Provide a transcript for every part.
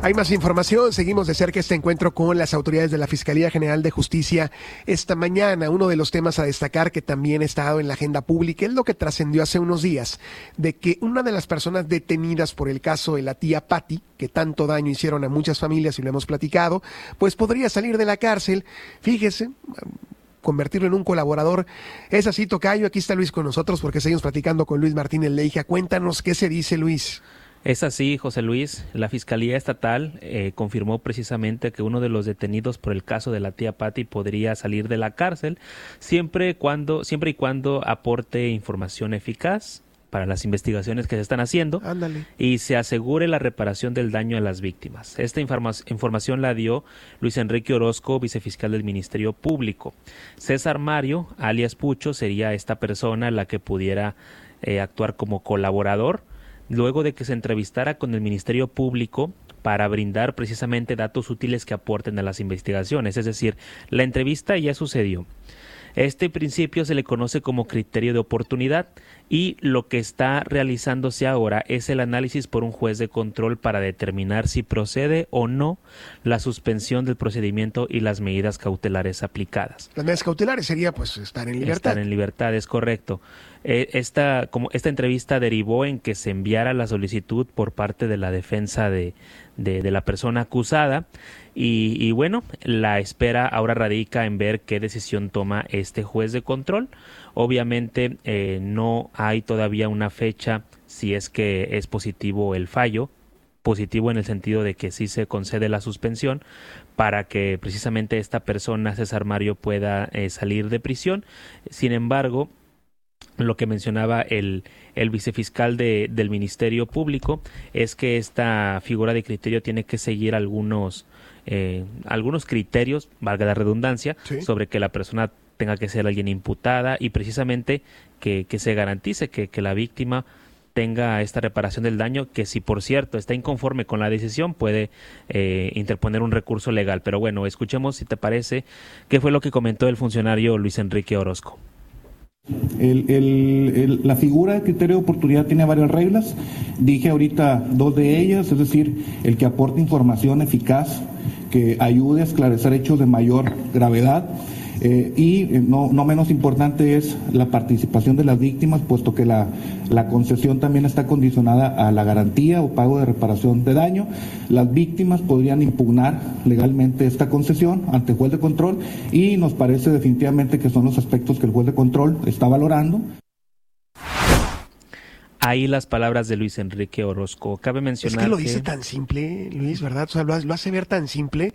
Hay más información. Seguimos de cerca este encuentro con las autoridades de la Fiscalía General de Justicia esta mañana. Uno de los temas a destacar que también ha estado en la agenda pública es lo que trascendió hace unos días, de que una de las personas detenidas por el caso de la tía Patti, que tanto daño hicieron a muchas familias y lo hemos platicado, pues podría salir de la cárcel. Fíjese, convertirlo en un colaborador. Es así, tocayo. Aquí está Luis con nosotros porque seguimos platicando con Luis Martínez Leija. Cuéntanos qué se dice, Luis. Es así, José Luis. La Fiscalía Estatal confirmó precisamente que uno de los detenidos por el caso de la tía Patti podría salir de la cárcel siempre y cuando aporte información eficaz para las investigaciones que se están haciendo. Ándale. Y se asegure la reparación del daño a las víctimas. Esta información la dio Luis Enrique Orozco, vicefiscal del Ministerio Público. César Mario, alias Pucho, sería esta persona la que pudiera actuar como colaborador, luego de que se entrevistara con el Ministerio Público para brindar precisamente datos útiles que aporten a las investigaciones. Es decir, la entrevista ya sucedió. Este principio se le conoce como criterio de oportunidad y lo que está realizándose ahora es el análisis por un juez de control para determinar si procede o no la suspensión del procedimiento y las medidas cautelares aplicadas. Las medidas cautelares sería pues estar en libertad. Estar en libertad, es correcto. Esta entrevista derivó en que se enviara la solicitud por parte de la defensa de la persona acusada y bueno, la espera ahora radica en ver qué decisión toma este juez de control. Obviamente no hay todavía una fecha si es que es positivo el fallo, positivo en el sentido de que sí se concede la suspensión para que precisamente esta persona, César Mario, pueda salir de prisión. Sin embargo, lo que mencionaba el vicefiscal del Ministerio Público es que esta figura de criterio tiene que seguir algunos criterios, valga la redundancia, ¿sí?, sobre que la persona tenga que ser alguien imputada y precisamente que se garantice que la víctima tenga esta reparación del daño, que si por cierto está inconforme con la decisión puede interponer un recurso legal. Pero bueno, escuchemos, si te parece, qué fue lo que comentó el funcionario Luis Enrique Orozco. La figura de criterio de oportunidad tiene varias reglas. Dije ahorita dos de ellas, es decir, el que aporte información eficaz que ayude a esclarecer hechos de mayor gravedad. Y no menos importante es la participación de las víctimas, puesto que la concesión también está condicionada a la garantía o pago de reparación de daño. Las víctimas podrían impugnar legalmente esta concesión ante el juez de control y nos parece definitivamente que son los aspectos que el juez de control está valorando. Ahí las palabras de Luis Enrique Orozco. Cabe mencionar es que lo dice tan simple, Luis, ¿verdad? O sea, lo hace ver tan simple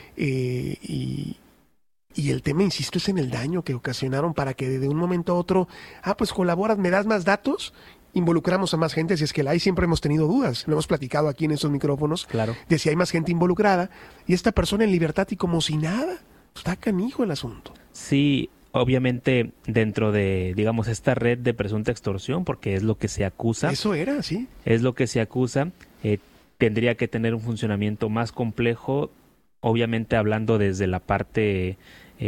y el tema, insisto, es en el daño que ocasionaron para que de un momento a otro, pues colaboras, me das más datos, involucramos a más gente, si es que la hay, siempre hemos tenido dudas, lo hemos platicado aquí en esos micrófonos, claro, de si hay más gente involucrada, y esta persona en libertad y como si nada, está canijo el asunto. Sí, obviamente dentro de, digamos, esta red de presunta extorsión, porque es lo que se acusa. Eso era, sí. Es lo que se acusa, tendría que tener un funcionamiento más complejo, obviamente hablando desde la parte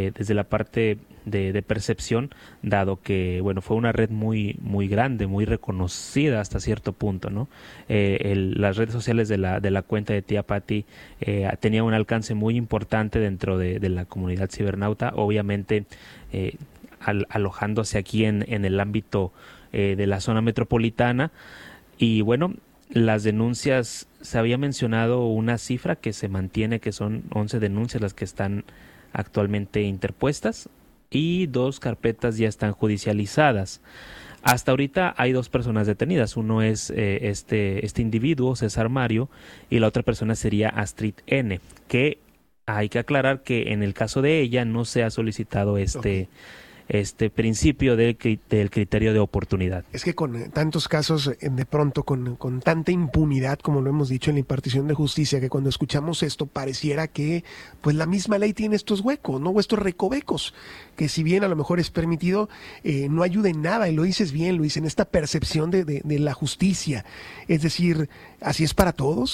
de percepción, dado que bueno, fue una red muy grande, muy reconocida hasta cierto punto, ¿no? Las redes sociales de la cuenta de tía Patti tenía un alcance muy importante dentro de la comunidad cibernauta, obviamente alojándose aquí en el ámbito de la zona metropolitana. Y bueno, las denuncias, se había mencionado una cifra que se mantiene, que son 11 denuncias las que están actualmente interpuestas y 2 carpetas ya están judicializadas. Hasta ahorita hay 2 personas detenidas. Uno es este individuo, César Mario, y la otra persona sería Astrid N., que hay que aclarar que en el caso de ella no se ha solicitado este principio del criterio de oportunidad. Es que con tantos casos, de pronto, con tanta impunidad, como lo hemos dicho en la impartición de justicia, que cuando escuchamos esto pareciera que pues la misma ley tiene estos huecos, ¿no? O estos recovecos, que si bien a lo mejor es permitido, no ayuda en nada, y lo dices bien, Luis, en esta percepción de la justicia. Es decir, ¿así es para todos?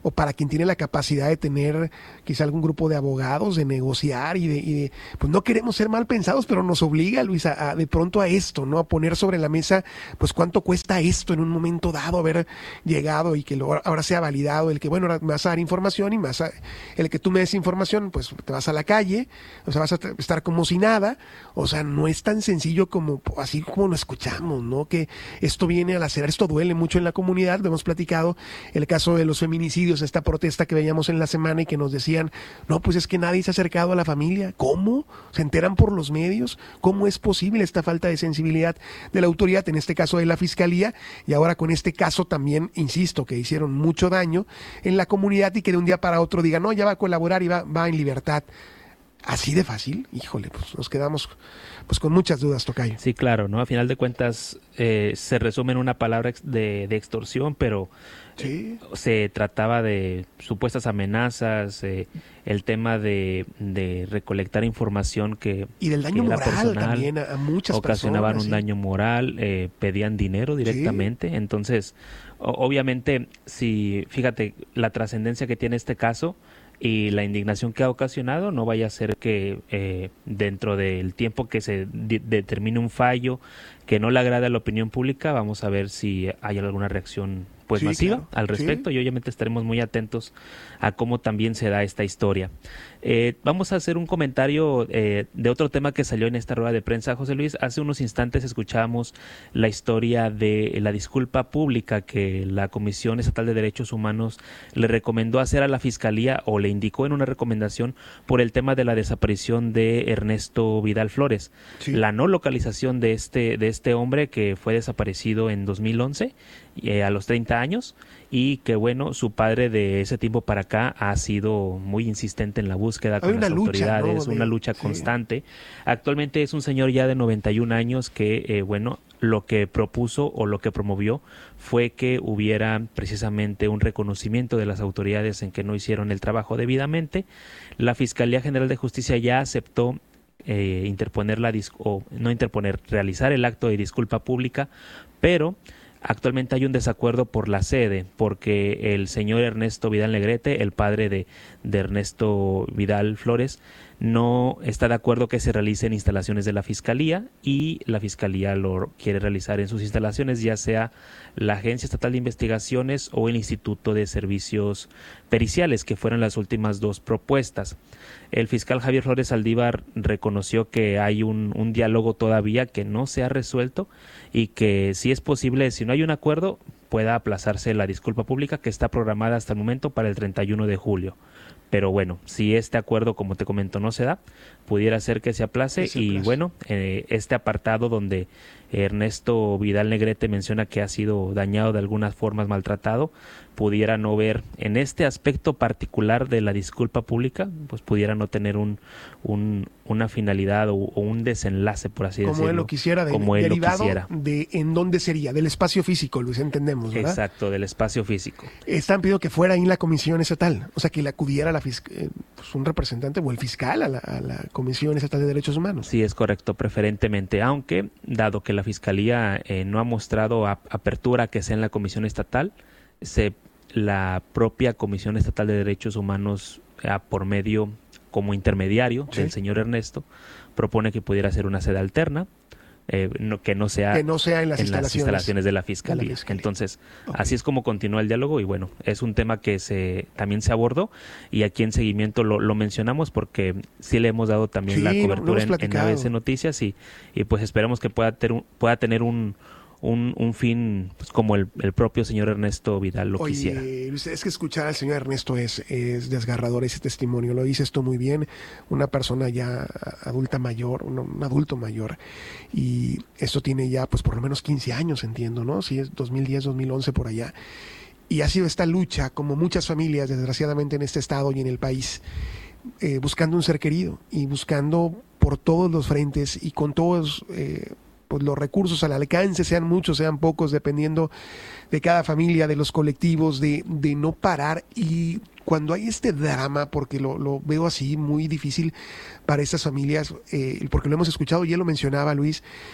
o para quien tiene la capacidad de tener quizá algún grupo de abogados, de negociar y de pues no queremos ser mal pensados, pero nos obliga, Luis, de pronto a esto, ¿no? A poner sobre la mesa, pues cuánto cuesta esto en un momento dado haber llegado y que ahora sea validado el que, bueno, ahora me vas a dar información y el que tú me des información, pues te vas a la calle, o sea, vas a estar como si nada, o sea, no es tan sencillo como así como lo escuchamos, ¿no? Que esto viene a lacerar, esto duele mucho en la comunidad, lo hemos platicado, el caso de los feminicidios, esta protesta que veíamos en la semana y que nos decían, no, pues es que nadie se ha acercado a la familia, ¿cómo? ¿Se enteran por los medios? ¿Cómo es posible esta falta de sensibilidad de la autoridad, en este caso de la Fiscalía, y ahora con este caso también, insisto, que hicieron mucho daño en la comunidad y que de un día para otro digan, no, ya va a colaborar y va en libertad? ¿Así de fácil? Híjole, pues nos quedamos pues con muchas dudas, tocayo. Sí, claro, ¿no? A final de cuentas se resume en una palabra de extorsión, pero sí, se trataba de supuestas amenazas, el tema de recolectar información y del daño moral personal, también a muchas ocasionaban personas, un daño moral, pedían dinero directamente. Sí. Entonces, obviamente, fíjate, la trascendencia que tiene este caso y la indignación que ha ocasionado, no vaya a ser que dentro del tiempo que se determine un fallo que no le agrade a la opinión pública, vamos a ver si hay alguna reacción pues masiva, claro, al respecto, y obviamente estaremos muy atentos a cómo también se da esta historia. Vamos a hacer un comentario de otro tema que salió en esta rueda de prensa, José Luis. Hace unos instantes escuchábamos la historia de la disculpa pública que la Comisión Estatal de Derechos Humanos le recomendó hacer a la Fiscalía, o le indicó en una recomendación, por el tema de la desaparición de Ernesto Vidal Flores. Sí. La no localización de este hombre que fue desaparecido en 2011, a los 30 años, y que bueno, su padre de ese tiempo para acá ha sido muy insistente en la búsqueda con las autoridades, ¿no? Una lucha constante. Actualmente es un señor ya de 91 años que bueno, lo que propuso o lo que promovió fue que hubiera precisamente un reconocimiento de las autoridades en que no hicieron el trabajo debidamente. La Fiscalía General de Justicia ya aceptó realizar el acto de disculpa pública, pero actualmente hay un desacuerdo por la sede, porque el señor Ernesto Vidal Negrete, el padre de Ernesto Vidal Flores, no está de acuerdo que se realice en instalaciones de la Fiscalía, y la Fiscalía lo quiere realizar en sus instalaciones, ya sea la Agencia Estatal de Investigaciones o el Instituto de Servicios Periciales, que fueron las últimas dos propuestas. El fiscal Javier Flores Saldívar reconoció que hay un diálogo todavía que no se ha resuelto y que si es posible, si no hay un acuerdo, pueda aplazarse la disculpa pública, que está programada hasta el momento para el 31 de julio. Pero bueno, si este acuerdo, como te comento, no se da, pudiera ser que se aplace. Y bueno, este apartado donde Ernesto Vidal Negrete menciona que ha sido dañado de algunas formas, maltratado, pudiera no ver en este aspecto particular de la disculpa pública, pues pudiera no tener una finalidad o un desenlace, por así decirlo. Como él lo quisiera, derivado de en dónde sería, del espacio físico, Luis, entendemos, ¿verdad? Exacto, del espacio físico. Están pidiendo que fuera ahí en la Comisión Estatal, o sea, que le acudiera pues un representante o el fiscal a la Comisión Estatal de Derechos Humanos. Sí, es correcto, preferentemente, aunque dado que la Fiscalía no ha mostrado apertura a que sea en la Comisión Estatal, la propia Comisión Estatal de Derechos Humanos, por medio como intermediario del señor Ernesto, propone que pudiera ser una sede alterna, que no sea en las instalaciones de la Fiscalía. Entonces, así es como continúa el diálogo, y bueno, es un tema que también se abordó, y aquí en seguimiento lo mencionamos porque sí le hemos dado también la cobertura en ABC Noticias, y pues esperamos que pueda tener un fin, pues, como el propio señor Ernesto Vidal lo quisiera. Es que escuchar al señor Ernesto es desgarrador ese testimonio, lo dices tú muy bien, una persona ya adulta mayor, un adulto mayor, y esto tiene ya pues por lo menos 15 años, entiendo, ¿no? Sí, es 2010, 2011 por allá, y ha sido esta lucha, como muchas familias desgraciadamente en este estado y en el país, buscando un ser querido y buscando por todos los frentes y con todos pues los recursos al alcance, sean muchos, sean pocos, dependiendo de cada familia, de los colectivos, de no parar. Y cuando hay este drama, porque lo veo así muy difícil para estas familias, porque lo hemos escuchado, ya lo mencionaba Luis,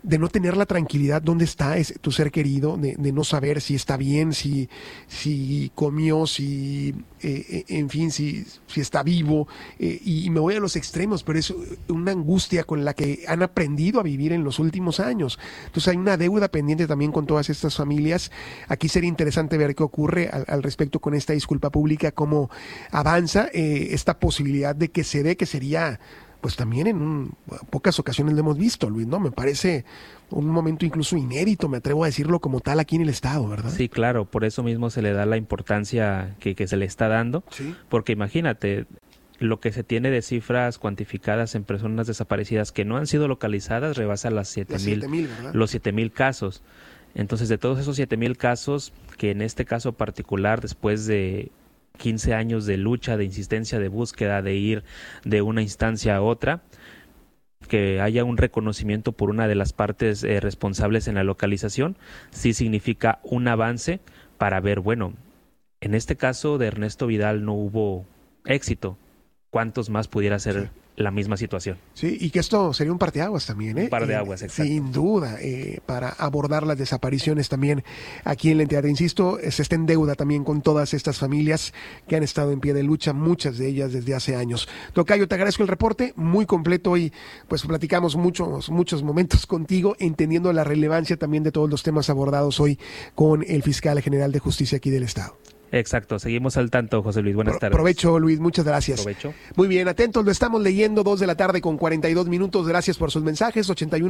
de no tener la tranquilidad, dónde está tu ser querido, de no saber si está bien, si comió, en fin, si está vivo, y me voy a los extremos, pero es una angustia con la que han aprendido a vivir en los últimos años. Entonces hay una deuda pendiente también con todas estas familias. Aquí sería interesante ver qué ocurre al respecto con esta disculpa pública, cómo avanza esta posibilidad de que se dé, que sería... pues también pocas ocasiones lo hemos visto, Luis, ¿no? Me parece un momento incluso inédito, me atrevo a decirlo como tal aquí en el Estado, ¿verdad? Sí, claro, por eso mismo se le da la importancia que se le está dando, ¿Sí? Porque imagínate, lo que se tiene de cifras cuantificadas en personas desaparecidas que no han sido localizadas rebasa los 7,000 casos. Entonces, de todos esos 7,000 casos, que en este caso particular, después de 15 años de lucha, de insistencia, de búsqueda, de ir de una instancia a otra, que haya un reconocimiento por una de las partes responsables en la localización, sí significa un avance para ver, bueno, en este caso de Ernesto Vidal no hubo éxito, ¿cuántos más pudiera ser la misma situación? Sí, y que esto sería un parteaguas también, ¿eh? Un par de aguas, exacto. Sin duda, para abordar las desapariciones también aquí en la entidad. Insisto, se está en deuda también con todas estas familias que han estado en pie de lucha, muchas de ellas desde hace años. Tocayo, te agradezco el reporte, muy completo, y pues platicamos muchos momentos contigo, entendiendo la relevancia también de todos los temas abordados hoy con el fiscal general de justicia aquí del Estado. Exacto, seguimos al tanto, José Luis. Buenas tardes. Provecho, Luis, muchas gracias. Provecho. Muy bien, atentos, lo estamos leyendo, 2:42 p.m. Gracias por sus mensajes,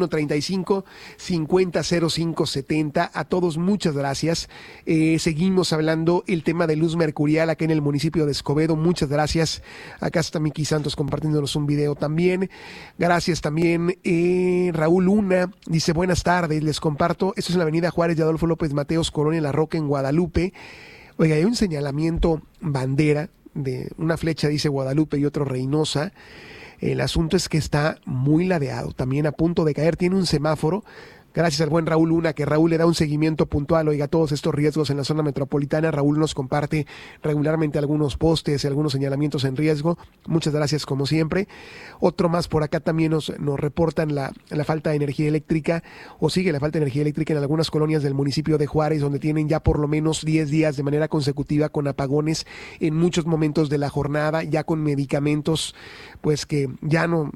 8135-500570. A todos, muchas gracias. Seguimos hablando el tema de luz mercurial acá en el municipio de Escobedo. Muchas gracias. Acá está Miki Santos compartiéndonos un video también. Gracias también. Raúl Luna dice, buenas tardes, les comparto. Esto es en la avenida Juárez de Adolfo López Mateos, Colonia La Roca, en Guadalupe. Oiga, hay un señalamiento bandera de una flecha, dice Guadalupe, y otro Reynosa. El asunto es que está muy ladeado, también a punto de caer, tiene un semáforo. Gracias al buen Raúl Luna, que Raúl le da un seguimiento puntual, oiga, todos estos riesgos en la zona metropolitana. Raúl nos comparte regularmente algunos postes y algunos señalamientos en riesgo. Muchas gracias, como siempre. Otro más por acá también nos reportan la falta de energía eléctrica, o sigue la falta de energía eléctrica en algunas colonias del municipio de Juárez, donde tienen ya por lo menos 10 días de manera consecutiva con apagones en muchos momentos de la jornada, ya con medicamentos pues que ya no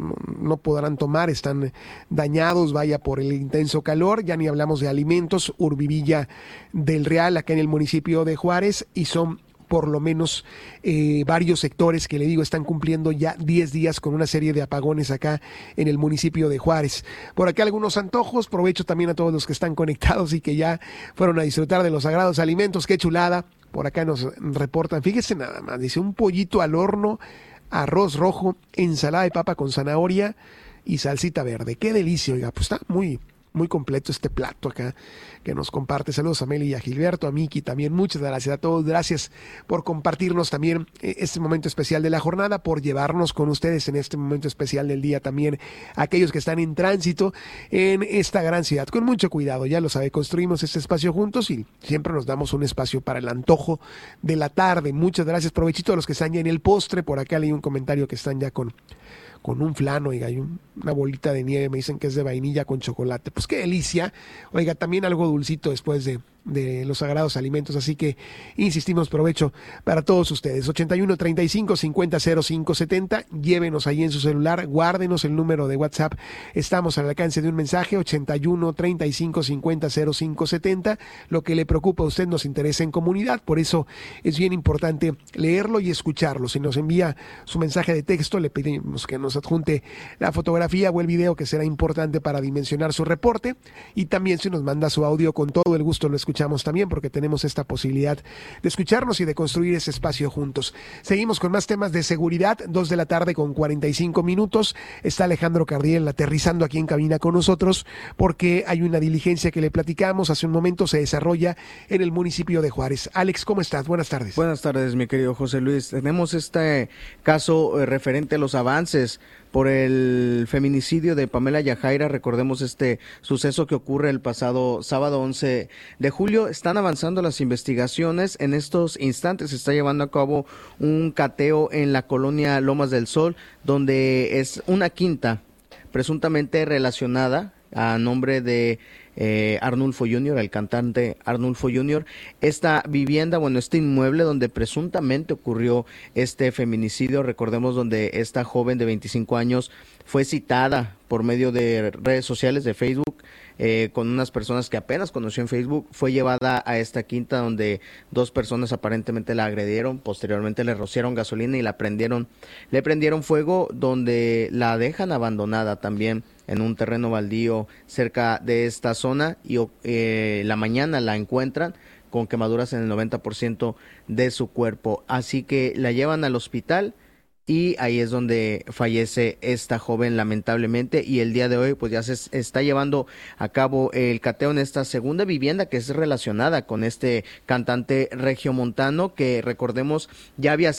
podrán tomar, están dañados, vaya, por el intenso calor. Ya ni hablamos de alimentos. Urbivilla del Real, acá en el municipio de Juárez, y son por lo menos varios sectores que, le digo, están cumpliendo ya 10 días con una serie de apagones acá en el municipio de Juárez. Por acá algunos antojos, provecho también a todos los que están conectados y que ya fueron a disfrutar de los sagrados alimentos. Qué chulada. Por acá nos reportan, fíjese nada más, dice, un pollito al horno, arroz rojo, ensalada de papa con zanahoria y salsita verde. Qué delicia, oiga, pues está muy completo este plato acá que nos comparte. Saludos a Meli y a Gilberto, a Miki también. Muchas gracias a todos. Gracias por compartirnos también este momento especial de la jornada, por llevarnos con ustedes en este momento especial del día también aquellos que están en tránsito en esta gran ciudad. Con mucho cuidado, ya lo sabe, construimos este espacio juntos y siempre nos damos un espacio para el antojo de la tarde. Muchas gracias. Provechito a los que están ya en el postre. Por acá leí un comentario que están ya con un flan, oiga, y una bolita de nieve, me dicen que es de vainilla con chocolate. Pues qué delicia. Oiga, también algo dulcito después de los sagrados alimentos, así que insistimos, provecho para todos ustedes. 8135-500570, llévenos ahí en su celular, guárdenos el número de WhatsApp, estamos al alcance de un mensaje, 8135-500570. Lo que le preocupa a usted nos interesa en comunidad, por eso es bien importante leerlo y escucharlo. Si nos envía su mensaje de texto, le pedimos que nos adjunte la fotografía o el video, que será importante para dimensionar su reporte, y también si nos manda su audio, con todo el gusto lo escuchamos también, porque tenemos esta posibilidad de escucharnos y de construir ese espacio juntos. Seguimos con más temas de seguridad, 2:45 p.m. Está Alejandro Cardiel aterrizando aquí en cabina con nosotros, porque hay una diligencia que le platicamos hace un momento, se desarrolla en el municipio de Juárez. Alex, ¿cómo estás? Buenas tardes. Buenas tardes, mi querido José Luis. Tenemos este caso referente a los avances por el feminicidio de Pamela Yajaira. Recordemos este suceso que ocurre el pasado sábado 11 de julio. Están avanzando las investigaciones. En estos instantes se está llevando a cabo un cateo en la colonia Lomas del Sol, donde es una quinta presuntamente relacionada a nombre de Arnulfo Jr., el cantante Arnulfo Jr. Esta vivienda, este inmueble donde presuntamente ocurrió este feminicidio, recordemos, donde esta joven de 25 años fue citada por medio de redes sociales, de Facebook, con unas personas que apenas conoció en Facebook, fue llevada a esta quinta donde dos personas aparentemente la agredieron, posteriormente le rociaron gasolina y le prendieron fuego, donde la dejan abandonada también en un terreno baldío cerca de esta zona, y la mañana la encuentran con quemaduras en el 90% de su cuerpo. Así que la llevan al hospital y ahí es donde fallece esta joven, lamentablemente, y el día de hoy pues ya se está llevando a cabo el cateo en esta segunda vivienda que es relacionada con este cantante regiomontano, que recordemos ya había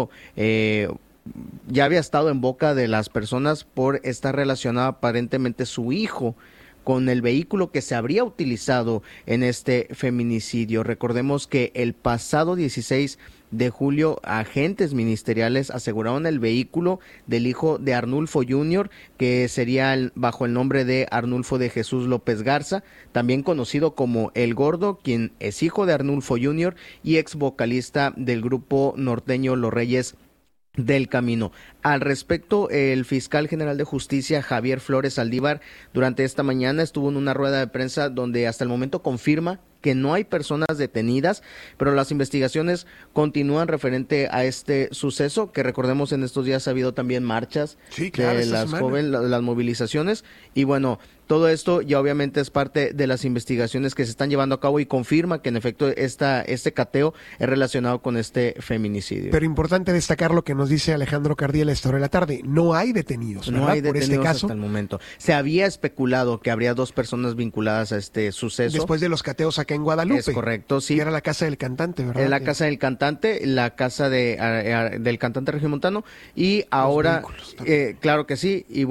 estado en boca de las personas por estar relacionado aparentemente su hijo con el vehículo que se habría utilizado en este feminicidio. Recordemos que el pasado 16 de julio, agentes ministeriales aseguraron el vehículo del hijo de Arnulfo Jr., que sería bajo el nombre de Arnulfo de Jesús López Garza, también conocido como El Gordo, quien es hijo de Arnulfo Jr. y ex vocalista del grupo norteño Los Reyes del Camino. Al respecto, el fiscal general de justicia Javier Flores Saldívar durante esta mañana estuvo en una rueda de prensa donde hasta el momento confirma que no hay personas detenidas, pero las investigaciones continúan referente a este suceso, que recordemos en estos días ha habido también marchas de las jóvenes, las movilizaciones, y todo esto ya obviamente es parte de las investigaciones que se están llevando a cabo y confirma que en efecto este cateo es relacionado con este feminicidio. Pero importante destacar lo que nos dice Alejandro Cardiel a esta hora de la tarde. No hay detenidos, ¿verdad? No hay detenidos por este caso. Hasta el momento. Se había especulado que habría dos personas vinculadas a este suceso. Después de los cateos acá en Guadalupe. Es correcto, sí. Que era la casa del cantante, ¿verdad? Es la casa del cantante, la casa del cantante regiomontano, y ahora, claro que sí, y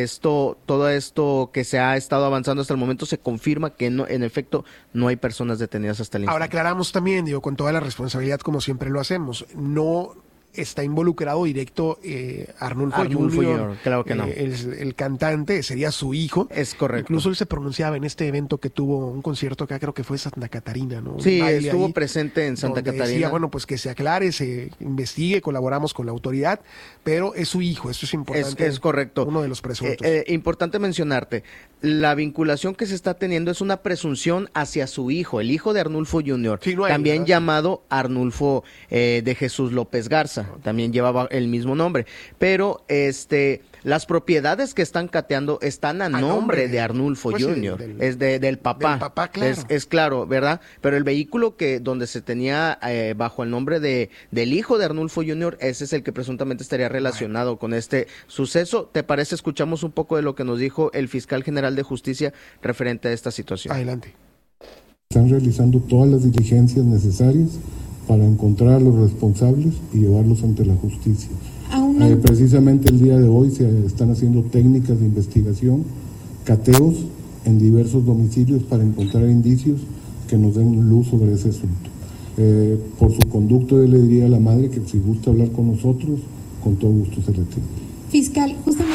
todo esto que se ha estado avanzando hasta el momento se confirma que no, en efecto, no hay personas detenidas hasta el instante. Ahora aclaramos también, con toda la responsabilidad como siempre lo hacemos, no está involucrado directo Arnulfo Jr., claro que no. El cantante sería su hijo. Es correcto. Incluso él se pronunciaba en este evento que tuvo un concierto acá, creo que fue Santa Catarina, ¿no? Sí, estuvo presente en Santa Catarina. Decía, pues que se aclare, se investigue, colaboramos con la autoridad, pero es su hijo, esto es importante. Es correcto. Uno de los presuntos. Importante mencionarte, la vinculación que se está teniendo es una presunción hacia su hijo, el hijo de Arnulfo Jr., sí, también llamado Arnulfo de Jesús López Garza, también llevaba el mismo nombre, pero las propiedades que están cateando están a nombre de Arnulfo Jr., es del papá. Del papá, claro. Es claro, ¿verdad? Pero el vehículo donde se tenía bajo el nombre del hijo de Arnulfo Jr., ese es el que presuntamente estaría relacionado con este suceso. ¿Te parece? Escuchamos un poco de lo que nos dijo el fiscal general de justicia referente a esta situación. Adelante. Están realizando todas las diligencias necesarias para encontrar a los responsables y llevarlos ante la justicia. Precisamente el día de hoy se están haciendo técnicas de investigación, cateos en diversos domicilios para encontrar indicios que nos den luz sobre ese asunto. Por su conducto yo le diría a la madre que si gusta hablar con nosotros, con todo gusto se le atiende. Fiscal, justamente...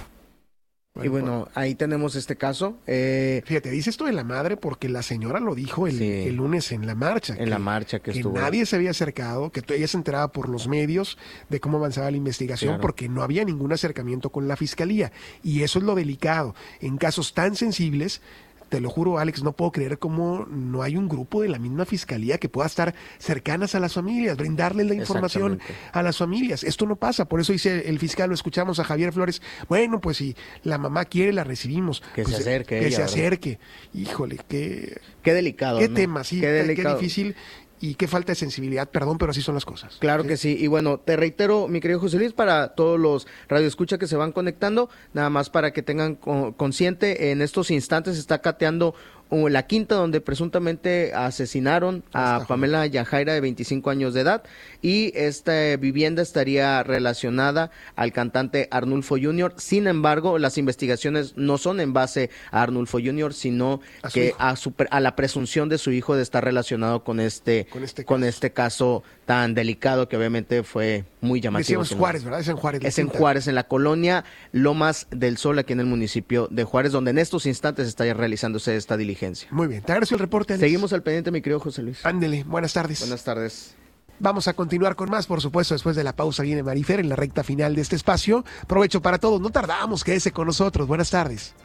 Y ahí tenemos este caso. Fíjate, dice esto de la madre porque la señora lo dijo el lunes en la marcha. En la marcha que estuvo. Que nadie se había acercado, que ella se enteraba por los medios de cómo avanzaba la investigación, porque no había ningún acercamiento con la fiscalía. Y eso es lo delicado. En casos tan sensibles, te lo juro, Alex, no puedo creer cómo no hay un grupo de la misma fiscalía que pueda estar cercanas a las familias, brindarles la información a las familias. Esto no pasa, por eso dice el fiscal, lo escuchamos a Javier Flores, pues si la mamá quiere, la recibimos. Que se acerque. Que se acerque. Híjole, qué delicado. Qué tema, sí, qué difícil. Y qué falta de sensibilidad, perdón, pero así son las cosas. Claro que sí, y te reitero, mi querido José Luis, para todos los radioescuchas que se van conectando, nada más para que tengan consciente, en estos instantes está cateando la quinta donde presuntamente asesinaron a Pamela Yajaira, de 25 años de edad, y esta vivienda estaría relacionada al cantante Arnulfo Jr. Sin embargo, las investigaciones no son en base a Arnulfo Jr., sino a la presunción de su hijo de estar relacionado con este caso tan delicado, que obviamente fue muy llamativo. Decíamos Juárez, ¿verdad? Es en Juárez. Es en Juárez, en la colonia Lomas del Sol, aquí en el municipio de Juárez, donde en estos instantes está ya realizándose esta diligencia. Muy bien, te agradezco el reporte, Alex. Seguimos al pendiente, mi querido José Luis. Ándele, buenas tardes. Buenas tardes. Vamos a continuar con más, por supuesto, después de la pausa viene Marifer en la recta final de este espacio. Provecho para todos, no tardamos, quédese con nosotros. Buenas tardes.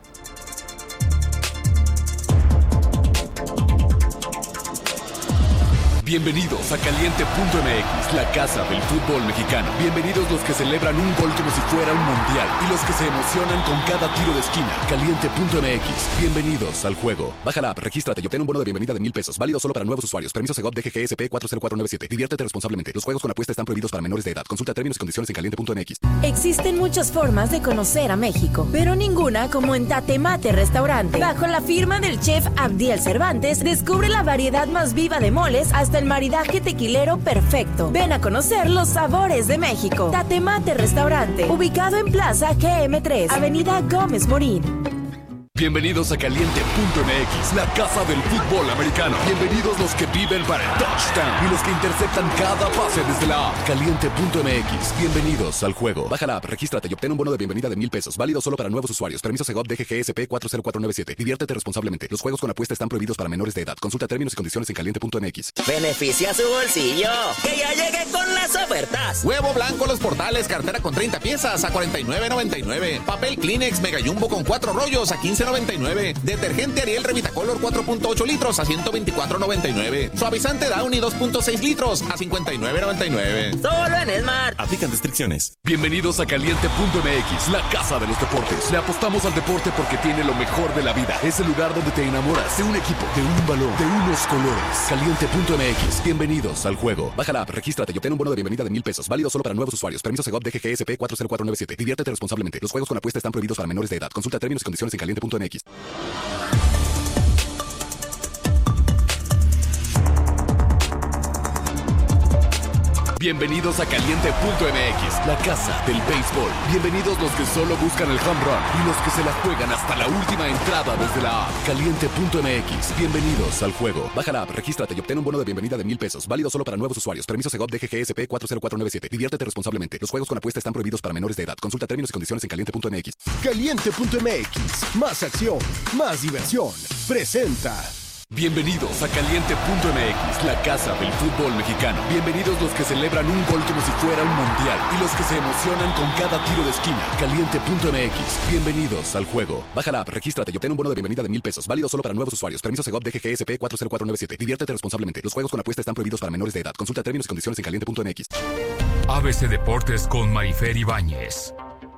Bienvenidos a Caliente.mx, la casa del fútbol mexicano. Bienvenidos los que celebran un gol como si fuera un mundial y los que se emocionan con cada tiro de esquina. Caliente.mx, bienvenidos al juego. Baja la app, regístrate y obtén un bono de bienvenida de $1,000. Válido solo para nuevos usuarios. Permiso Segov DGGSP 40497. Diviértete responsablemente. Los juegos con apuesta están prohibidos para menores de edad. Consulta términos y condiciones en Caliente.mx. Existen muchas formas de conocer a México, pero ninguna como en Tatemate Restaurante. Bajo la firma del chef Abdiel Cervantes, descubre la variedad más viva de moles hasta el maridaje tequilero perfecto. Ven a conocer los sabores de México. Tatemate Restaurante, ubicado en Plaza GM3, Avenida Gómez Morín. Bienvenidos a Caliente.mx, la casa del fútbol americano. Bienvenidos los que viven para el touchdown y los que interceptan cada pase desde la app. Caliente.mx, bienvenidos al juego. Baja la app, regístrate y obtén un bono de bienvenida de $1,000. Válido solo para nuevos usuarios. Permiso Segov DGGSP 40497. Diviértete responsablemente. Los juegos con apuesta están prohibidos para menores de edad. Consulta términos y condiciones en Caliente.mx. Beneficia su bolsillo. Que ya llegue con las ofertas. Huevo blanco Los Portales, cartera con 30 piezas a $49.99. Papel Kleenex Mega Jumbo con 4 rollos a $15.99. Detergente Ariel Revitacolor 4.8 litros a $124.99. Suavizante Downy 2.6 litros a $59.99. Solo en Smart. Aplican restricciones. Bienvenidos a Caliente.mx, la casa de los deportes. Le apostamos al deporte porque tiene lo mejor de la vida. Es el lugar donde te enamoras de un equipo, de un balón, de unos colores. Caliente.mx, bienvenidos al juego. Baja la app, regístrate y obtén un bono de bienvenida de $1,000. Válido solo para nuevos usuarios. Permiso Segov DGGSP 40497. Diviértete responsablemente. Los juegos con apuesta están prohibidos para menores de edad. Consulta términos y condiciones en Caliente.mx. Bienvenidos a Caliente.mx, la casa del béisbol. Bienvenidos los que solo buscan el home run y los que se la juegan hasta la última entrada desde la app. Caliente.mx, bienvenidos al juego. Baja la app, regístrate y obtén un bono de bienvenida de $1,000. Válido solo para nuevos usuarios. Permiso Segov DGGSP 40497. Diviértete responsablemente. Los juegos con apuesta están prohibidos para menores de edad. Consulta términos y condiciones en Caliente.mx. Caliente.mx, más acción, más diversión. Presenta. Bienvenidos a Caliente.mx, la casa del fútbol mexicano. Bienvenidos los que celebran un gol como si fuera un mundial y los que se emocionan con cada tiro de esquina. Caliente.mx, bienvenidos al juego. Baja la app, regístrate y obtén un bono de bienvenida de $1,000. Válido solo para nuevos usuarios. Permiso Segov DGGSP 40497. Diviértete responsablemente. Los juegos con apuesta están prohibidos para menores de edad. Consulta términos y condiciones en Caliente.mx. ABC Deportes con Marifer Ibáñez.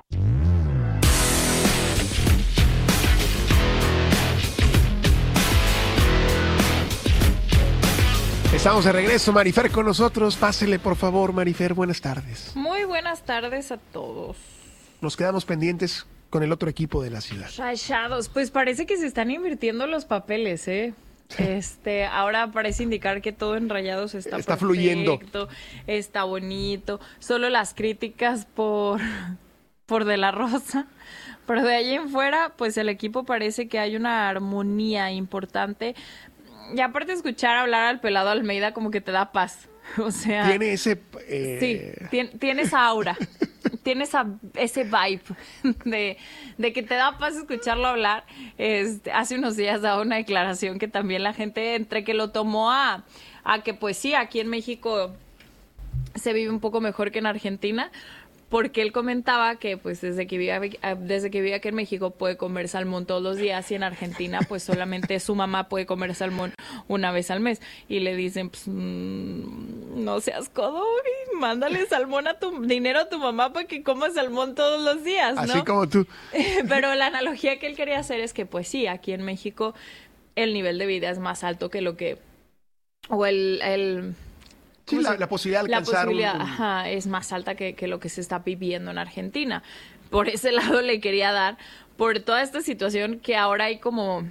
Estamos de regreso, Marifer con nosotros. Pásele, por favor, Marifer, buenas tardes. Muy buenas tardes a todos. Nos quedamos pendientes con el otro equipo de la ciudad. Rayados, pues parece que se están invirtiendo los papeles, ¿eh? Ahora parece indicar que todo en Rayados está perfecto, fluyendo. Está bonito. Solo las críticas por De La Rosa. Pero de allí en fuera, pues el equipo parece que hay una armonía importante. Y aparte escuchar hablar al pelado Almeida como que te da paz. O sea... Tiene ese... Sí, tiene esa aura. Tiene ese vibe de que te da paz escucharlo hablar. Hace unos días daba una declaración que también la gente entre que lo tomó a que pues sí, aquí en México se vive un poco mejor que en Argentina, porque él comentaba que pues desde que vive aquí en México puede comer salmón todos los días y en Argentina pues solamente su mamá puede comer salmón una vez al mes. Y le dicen, pues no seas codo y mándale dinero a tu mamá para que coma salmón todos los días, ¿no? Así como tú. Pero la analogía que él quería hacer es que pues sí, aquí en México el nivel de vida es más alto que lo que... o Sí, la posibilidad de alcanzar es más alta que lo que se está viviendo en Argentina. Por ese lado le quería dar, por toda esta situación que ahora hay como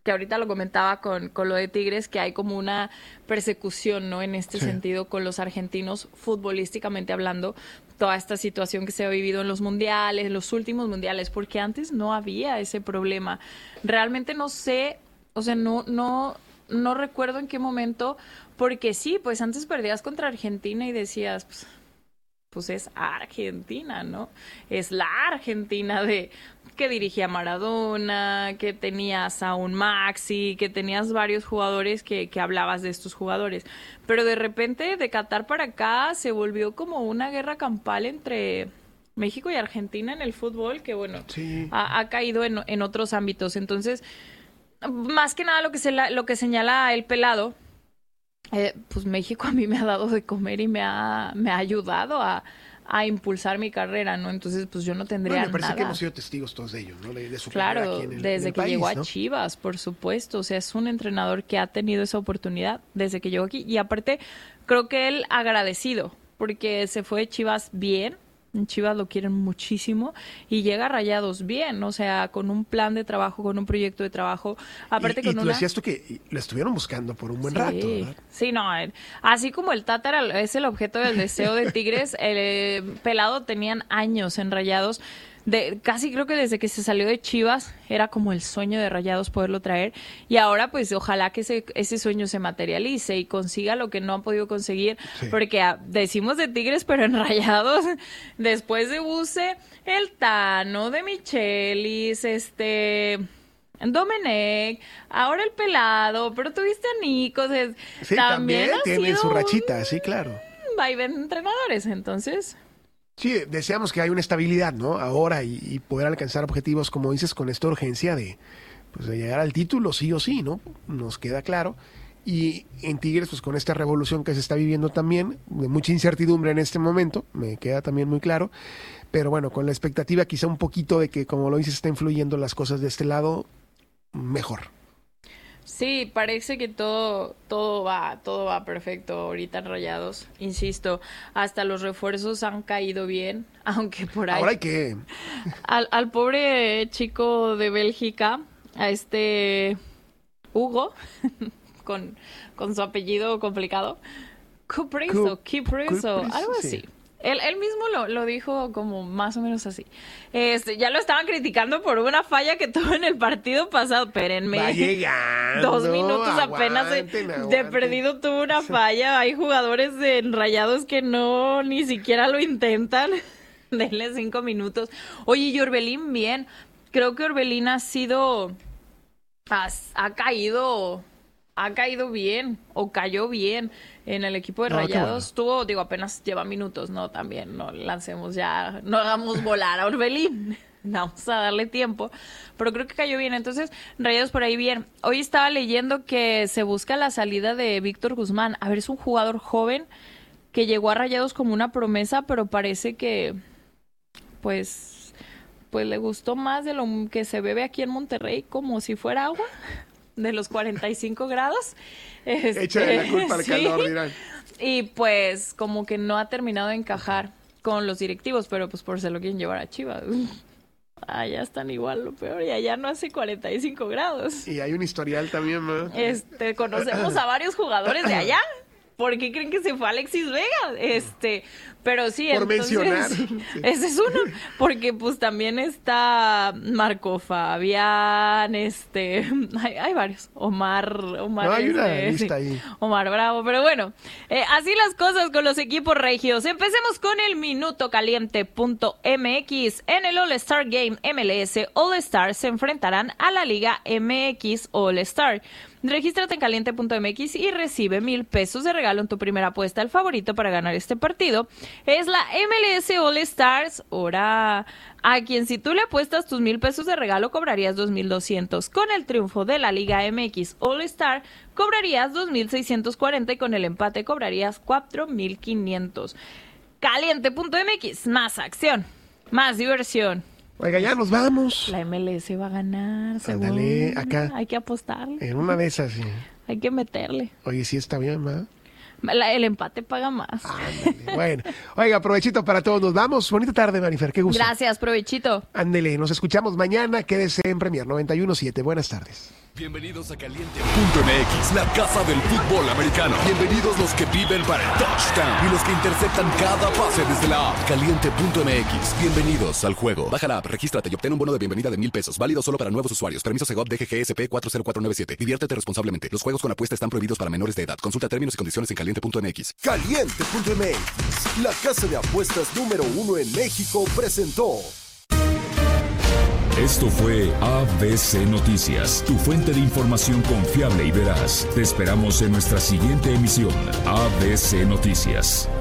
que ahorita lo comentaba con lo de Tigres, que hay como una persecución, ¿no? En este sentido con los argentinos, futbolísticamente hablando, toda esta situación que se ha vivido en los mundiales, en los últimos mundiales, porque antes no había ese problema. Realmente no sé, o sea, no recuerdo en qué momento, porque sí, pues antes perdías contra Argentina y decías, pues es Argentina, ¿no? Es la Argentina que dirigía Maradona, que tenías a un Maxi, que tenías varios jugadores que hablabas de estos jugadores. Pero de repente, de Qatar para acá, se volvió como una guerra campal entre México y Argentina en el fútbol, que bueno, ha caído en otros ámbitos. Entonces, más que nada lo que señala el pelado, pues México a mí me ha dado de comer y me ha ayudado a impulsar mi carrera, ¿no? Entonces, pues yo no tendría nada. Me parece que hemos sido testigos todos de ello, ¿no? De su claro, carrera aquí en desde el que país, llegó ¿no? a Chivas, por supuesto. O sea, es un entrenador que ha tenido esa oportunidad desde que llegó aquí. Y aparte, creo que él agradecido, porque se fue de Chivas bien. En Chivas lo quieren muchísimo y llega a Rayados bien, o sea, con un plan de trabajo, con un proyecto de trabajo. Aparte y tú decías tú que lo estuvieron buscando por un buen rato, ¿verdad? Sí, no, así como el Tata es el objeto del deseo de Tigres, el pelado tenían años en Rayados. Casi creo que desde que se salió de Chivas era como el sueño de Rayados poderlo traer, y ahora pues ojalá que ese sueño se materialice y consiga lo que no ha podido conseguir, porque decimos de Tigres, pero en Rayados, después de Buse, el Tano, de Michelis, Domenech, ahora el pelado, pero tuviste a Nico, sí, también tiene su rachita, sí, claro. Vaivén de entrenadores, entonces... Sí, deseamos que haya una estabilidad, ¿no? Ahora y poder alcanzar objetivos, como dices, con esta urgencia de llegar al título, sí o sí, ¿no? Nos queda claro. Y en Tigres, pues con esta revolución que se está viviendo también, de mucha incertidumbre en este momento, me queda también muy claro. Pero bueno, con la expectativa quizá un poquito de que, como lo dices, está influyendo las cosas de este lado, mejor. Sí, parece que todo va perfecto ahorita en Rayados. Insisto, hasta los refuerzos han caído bien, aunque por ahí... Ahora hay que... Al pobre chico de Bélgica, a Hugo, con su apellido complicado, Cupreso, algo así. Él mismo lo dijo como más o menos así. Ya lo estaban criticando por una falla que tuvo en el partido pasado. Espérenme. Va llegando, 2 minutos apenas de perdido tuvo una falla. Hay jugadores Rayados que ni siquiera lo intentan. Denle 5 minutos. Oye, y Orbelín bien. Creo que Orbelín ha caído bien o cayó bien en el equipo de Rayados. Bueno. Apenas lleva minutos, ¿no? También no lancemos ya, no hagamos volar a Orbelín. Vamos a darle tiempo. Pero creo que cayó bien. Entonces, Rayados por ahí bien. Hoy estaba leyendo que se busca la salida de Víctor Guzmán. A ver, es un jugador joven que llegó a Rayados como una promesa, pero parece que pues le gustó más de lo que se bebe aquí en Monterrey, como si fuera agua. De los 45 grados. Échale la culpa al calor, dirán. Y pues como que no ha terminado de encajar con los directivos, pero pues por se lo quieren llevar a Chivas. Allá están igual, lo peor, y allá no hace 45 grados. Y hay un historial también, ¿no? Conocemos a varios jugadores de allá. ¿Por qué creen que se fue Alexis Vega? Pero sí, por entonces, mencionar. Ese es uno, porque pues también está Marco Fabián, hay varios, Omar, no, hay una lista ahí. Omar Bravo, pero bueno, así las cosas con los equipos regios. Empecemos con el minutocaliente.mx. En el All-Star Game MLS, All-Star se enfrentarán a la Liga MX All-Star. Regístrate en caliente.mx y recibe $1,000 de regalo en tu primera apuesta. El favorito para ganar este partido es la MLS All Stars. Ahora, a quien si tú le apuestas tus $1,000 de regalo, cobrarías 2,200. Con el triunfo de la Liga MX All Star, cobrarías 2,640 y con el empate cobrarías 4,500. Caliente.mx, más acción, más diversión. Oiga, ya nos vamos. La MLS va a ganar, según. Ándale, acá. Hay que apostarle. En una de esas, sí. Hay que meterle. Oye, sí está bien, ¿verdad? El empate paga más. Ándale, bueno. Oiga, provechito para todos. Nos vamos. Bonita tarde, Marifer. Qué gusto. Gracias, provechito. Ándele, nos escuchamos mañana. Quédese en Premier 91.7. Buenas tardes. Bienvenidos a Caliente.mx, la casa del fútbol americano. Bienvenidos los que viven para el touchdown y los que interceptan cada pase desde la app. Caliente.mx, bienvenidos al juego. Baja la app, regístrate y obtén un bono de bienvenida de $1,000. Válido solo para nuevos usuarios. Permiso Segov DGGSP 40497. Diviértete responsablemente. Los juegos con apuesta están prohibidos para menores de edad. Consulta términos y condiciones en Caliente.mx. Caliente.mx, la casa de apuestas número 1 en México, presentó. Esto fue ABC Noticias, tu fuente de información confiable y veraz. Te esperamos en nuestra siguiente emisión, ABC Noticias.